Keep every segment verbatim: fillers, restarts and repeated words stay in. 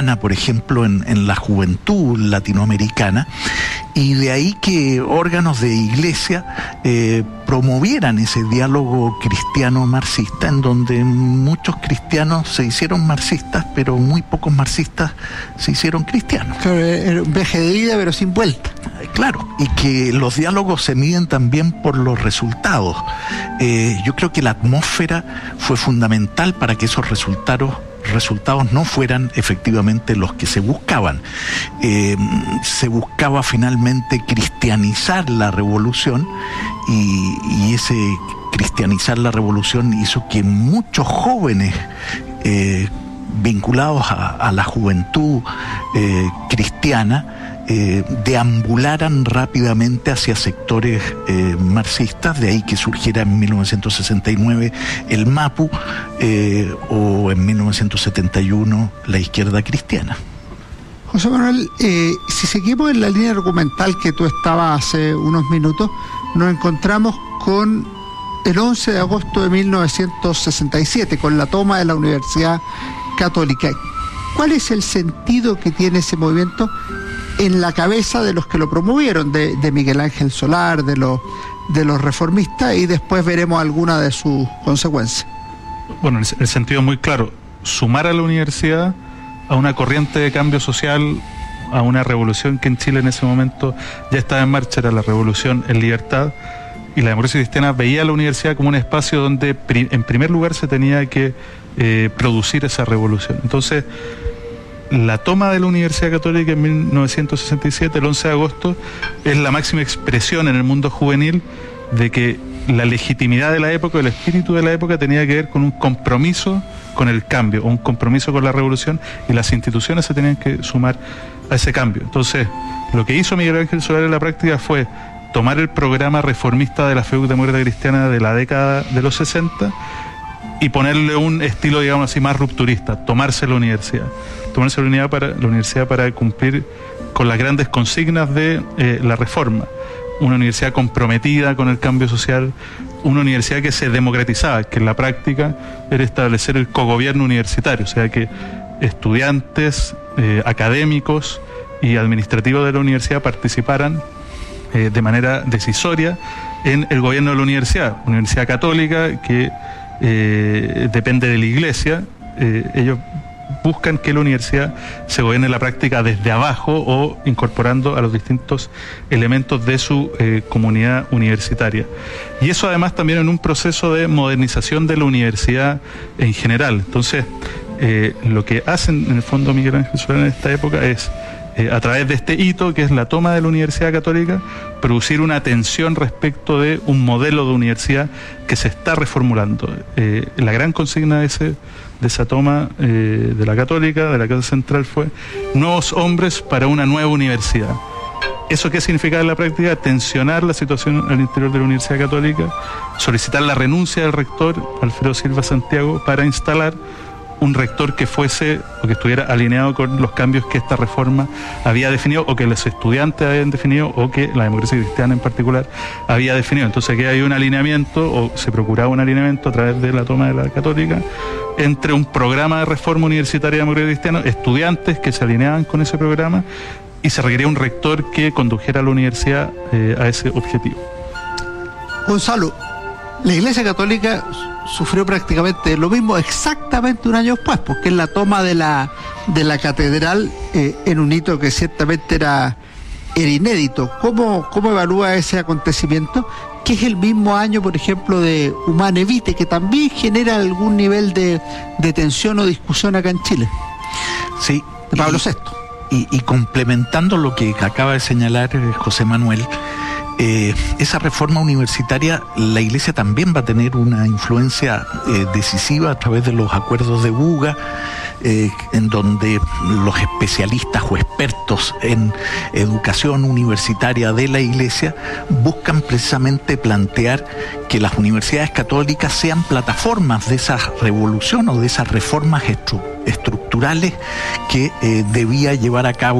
cristiana, por ejemplo, en, en la juventud latinoamericana, y de ahí que órganos de iglesia eh, promovieran ese diálogo cristiano-marxista, en donde muchos cristianos se hicieron marxistas, pero muy pocos marxistas se hicieron cristianos. Claro, era un viaje de ida, pero sin vuelta. Claro, y que los diálogos se miden también por los resultados. Eh, yo creo que la atmósfera fue fundamental para que esos resultados resultados no fueran efectivamente los que se buscaban. Eh, se buscaba finalmente cristianizar la revolución, y, y ese cristianizar la revolución hizo que muchos jóvenes eh, vinculados a, a la juventud eh, cristiana Eh, deambularan rápidamente hacia sectores eh, marxistas, de ahí que surgiera en mil novecientos sesenta y nueve el MAPU eh, o en mil novecientos setenta y uno la izquierda cristiana. José Manuel, eh, si seguimos en la línea argumental que tú estabas hace unos minutos, nos encontramos con el once de agosto de mil novecientos sesenta y siete, con la toma de la Universidad Católica. ¿Cuál es el sentido que tiene ese movimiento en la cabeza de los que lo promovieron, de, de Miguel Ángel Solar, de los, de los reformistas, y después veremos algunas de sus consecuencias? Bueno, el, el sentido es muy claro: sumar a la universidad a una corriente de cambio social, a una revolución que en Chile en ese momento ya estaba en marcha, era la revolución en libertad, y la democracia cristiana veía a la universidad como un espacio donde pri, en primer lugar se tenía que eh, producir esa revolución. Entonces, la toma de la Universidad Católica en mil novecientos sesenta y siete, el once de agosto, es la máxima expresión en el mundo juvenil de que la legitimidad de la época, el espíritu de la época, tenía que ver con un compromiso con el cambio, un compromiso con la revolución, y las instituciones se tenían que sumar a ese cambio. Entonces, lo que hizo Miguel Ángel Solar en la práctica fue tomar el programa reformista de la F E U Demócrata Cristiana de la década de los sesenta y ponerle un estilo, digamos así, más rupturista: tomarse la universidad. tomarse la universidad para, la universidad para cumplir con las grandes consignas de eh, la reforma. Una universidad comprometida con el cambio social, una universidad que se democratizaba, que en la práctica era establecer el cogobierno universitario, o sea que estudiantes, eh, académicos y administrativos de la universidad participaran eh, de manera decisoria en el gobierno de la universidad. Universidad católica que eh, depende de la iglesia. Eh, ellos buscan que la universidad se gobierne en la práctica desde abajo o incorporando a los distintos elementos de su eh, comunidad universitaria. Y eso además también en un proceso de modernización de la universidad en general. Entonces, eh, lo que hacen en el fondo Miguel Ángel Solar en esta época es, eh, a través de este hito, que es la toma de la Universidad Católica, producir una tensión respecto de un modelo de universidad que se está reformulando. Eh, la gran consigna de ese de esa toma eh, de la Católica, de la Casa Central, fue nuevos hombres para una nueva universidad. ¿Eso qué significa en la práctica? Tensionar la situación al interior de la Universidad Católica, solicitar la renuncia del rector Alfredo Silva Santiago para instalar un rector que fuese o que estuviera alineado con los cambios que esta reforma había definido, o que los estudiantes habían definido, o que la democracia cristiana en particular había definido. Entonces aquí hay un alineamiento, o se procuraba un alineamiento a través de la toma de la Católica, entre un programa de reforma universitaria de democracia cristiana, estudiantes que se alineaban con ese programa, y se requería un rector que condujera a la universidad eh, a ese objetivo. Gonzalo, la Iglesia Católica sufrió prácticamente lo mismo exactamente un año después, porque es la toma de la, de la catedral eh, en un hito que ciertamente era, era inédito. ¿Cómo, cómo evalúa ese acontecimiento? Que es el mismo año, por ejemplo, de Humane Vitae, que también genera algún nivel de, de tensión o discusión acá en Chile. Sí. De Pablo y, sexto. Y, y complementando lo que acaba de señalar José Manuel, Eh, esa reforma universitaria, la Iglesia también va a tener una influencia eh, decisiva a través de los acuerdos de Buga, eh, en donde los especialistas o expertos en educación universitaria de la Iglesia buscan precisamente plantear que las universidades católicas sean plataformas de esa revolución o de esas reformas estru- estructurales que eh, debía llevar a cabo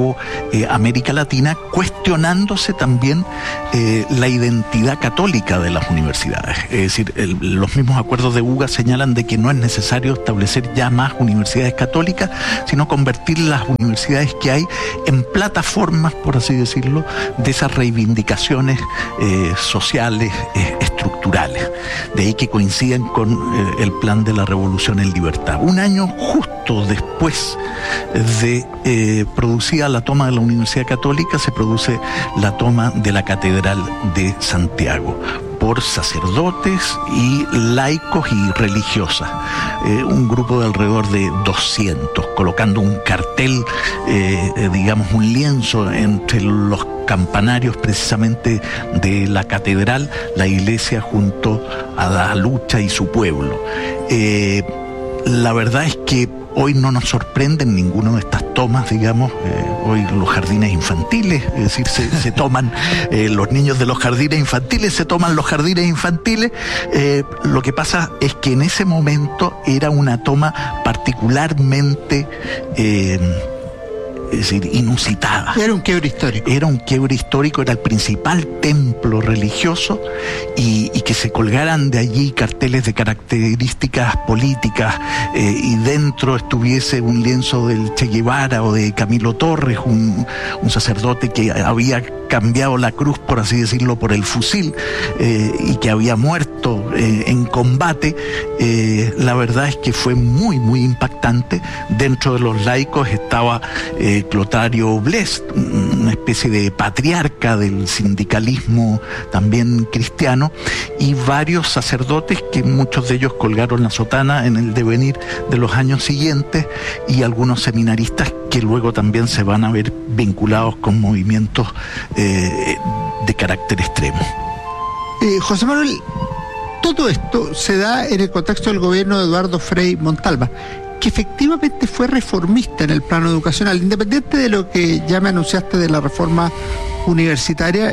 eh, América Latina, cuestionándose también eh, la identidad católica de las universidades. Es decir, el, los mismos acuerdos de UGA señalan de que no es necesario establecer ya más universidades católicas, sino convertir las universidades que hay en plataformas, por así decirlo, de esas reivindicaciones eh, sociales, eh, estructurales. De ahí que coinciden con eh, el plan de la Revolución en Libertad. Un año justo después de eh, producida la toma de la Universidad Católica, se produce la toma de la Catedral de Santiago por sacerdotes y laicos y religiosas, eh, un grupo de alrededor de doscientos, colocando un cartel, eh, eh, digamos un lienzo entre los campanarios precisamente de la catedral, la iglesia junto a la lucha y su pueblo. Eh, la verdad es que hoy no nos sorprenden ninguna de estas tomas, digamos, eh, hoy los jardines infantiles, es decir, se, se toman eh, los niños de los jardines infantiles, se toman los jardines infantiles. Eh, lo que pasa es que en ese momento era una toma particularmente eh, es decir, inusitada. Era un quiebre histórico. Era un quiebre histórico, era el principal templo religioso, y, y que se colgaran de allí carteles de características políticas eh, y dentro estuviese un lienzo del Che Guevara o de Camilo Torres, un, un sacerdote que había cambiado la cruz, por así decirlo, por el fusil eh, y que había muerto eh, en combate. Eh, la verdad es que fue muy, muy impactante. Dentro de los laicos estaba eh, Clotario Blest, una especie de patriarca del sindicalismo también cristiano, y varios sacerdotes que muchos de ellos colgaron la sotana en el devenir de los años siguientes, y algunos seminaristas que luego también se van a ver vinculados con movimientos eh, de carácter extremo. Eh, José Manuel, todo esto se da en el contexto del gobierno de Eduardo Frei Montalva, que efectivamente fue reformista en el plano educacional, independiente de lo que ya me anunciaste de la reforma universitaria.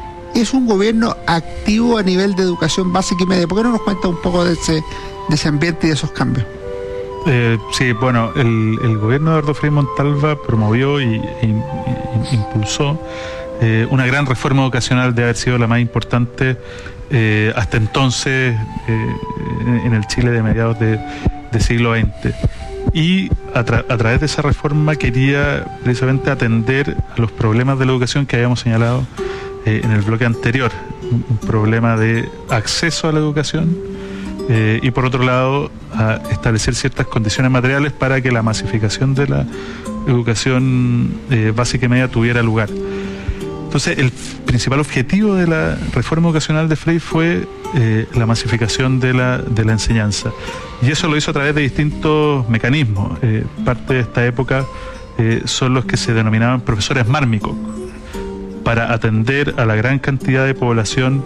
Es un gobierno activo a nivel de educación básica y media. ¿Por qué no nos cuenta un poco de ese, de ese ambiente y de esos cambios? Eh, sí, bueno, el, el gobierno de Eduardo Frei Montalva promovió y, y, y impulsó eh, una gran reforma educacional, de haber sido la más importante eh, hasta entonces eh, en el Chile de mediados de, de siglo veinte. Y a, tra a través de esa reforma quería precisamente atender a los problemas de la educación que habíamos señalado eh, en el bloque anterior. Un, un problema de acceso a la educación, Eh, y por otro lado a establecer ciertas condiciones materiales para que la masificación de la educación eh, básica y media tuviera lugar. Entonces, el principal objetivo de la reforma educacional de Frei fue eh, la masificación de la, de la enseñanza, y eso lo hizo a través de distintos mecanismos. Eh, parte de esta época eh, son los que se denominaban profesores mármicos, para atender a la gran cantidad de población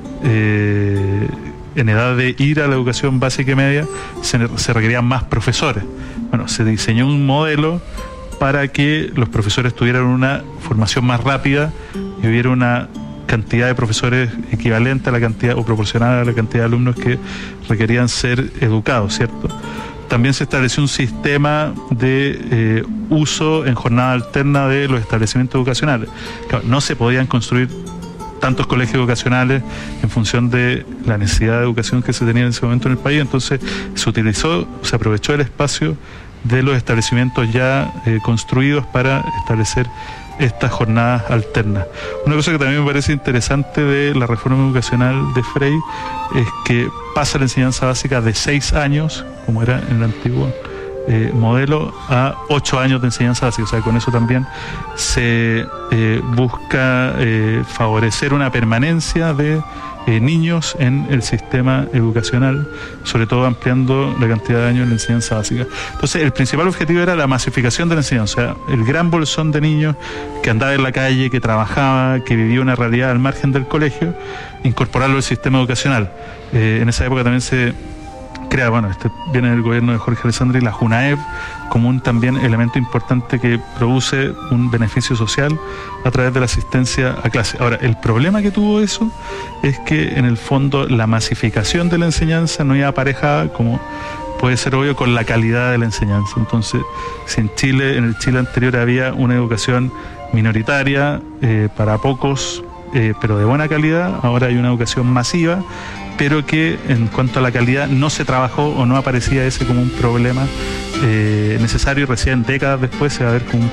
eh, en edad de ir a la educación básica y media. Se, se requerían más profesores. Bueno, se diseñó un modelo para que los profesores tuvieran una formación más rápida y hubiera una cantidad de profesores equivalente a la cantidad o proporcional a la cantidad de alumnos que requerían ser educados, ¿cierto? También se estableció un sistema de eh, uso en jornada alterna de los establecimientos educacionales. Claro, no se podían construir tantos colegios educacionales en función de la necesidad de educación que se tenía en ese momento en el país, entonces se utilizó, se aprovechó el espacio de los establecimientos ya eh, construidos para establecer estas jornadas alternas. Una cosa que también me parece interesante de la reforma educacional de Frei es que pasa la enseñanza básica de seis años, como era en el antiguo Eh, modelo, a ocho años de enseñanza básica. O sea, con eso también se eh, busca eh, favorecer una permanencia de eh, niños en el sistema educacional, sobre todo ampliando la cantidad de años en la enseñanza básica. Entonces, el principal objetivo era la masificación de la enseñanza, o sea, el gran bolsón de niños que andaba en la calle, que trabajaba, que vivía una realidad al margen del colegio, incorporarlo al sistema educacional. Eh, en esa época también se crea, bueno, este viene del gobierno de Jorge Alessandri, la JUNAEV, como un también elemento importante que produce un beneficio social a través de la asistencia a clase. Ahora, el problema que tuvo eso es que en el fondo la masificación de la enseñanza no iba aparejada, como puede ser obvio con la calidad de la enseñanza. Entonces, si en Chile, en el Chile anterior había una educación minoritaria, eh, para pocos, eh, pero de buena calidad, ahora hay una educación masiva, pero que en cuanto a la calidad no se trabajó o no aparecía ese como un problema eh, necesario, y recién décadas después se va a ver como un